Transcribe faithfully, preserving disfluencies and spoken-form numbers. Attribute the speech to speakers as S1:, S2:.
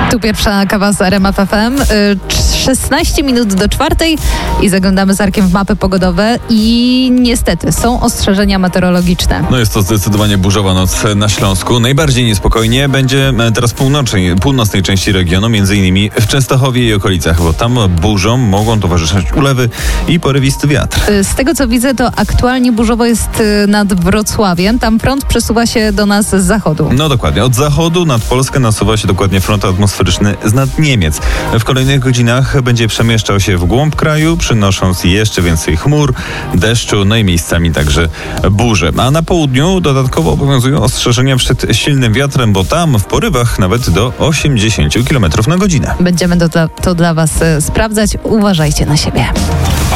S1: Tu pierwsza kawa z R M F F M. szesnaście minut do czwartej i zaglądamy z Arkiem w mapy pogodowe i niestety są ostrzeżenia meteorologiczne.
S2: No jest to zdecydowanie burzowa noc na Śląsku. Najbardziej niespokojnie będzie teraz północnej, północnej części regionu, między innymi w Częstochowie i okolicach, bo tam burzom mogą towarzyszyć ulewy i porywisty wiatr.
S1: Z tego co widzę, to aktualnie burzowo jest nad Wrocławiem. Tam front przesuwa się do nas z zachodu.
S2: No dokładnie. Od zachodu nad Polskę nasuwa się dokładnie front atmosferyczny z nad Niemiec. W kolejnych godzinach będzie przemieszczał się w głąb kraju, przynosząc jeszcze więcej chmur, deszczu, no i miejscami także burze. A na południu dodatkowo obowiązują ostrzeżenia przed silnym wiatrem, bo tam w porywach nawet do osiemdziesiąt kilometrów na godzinę.
S1: Będziemy to, to dla Was sprawdzać. Uważajcie na siebie.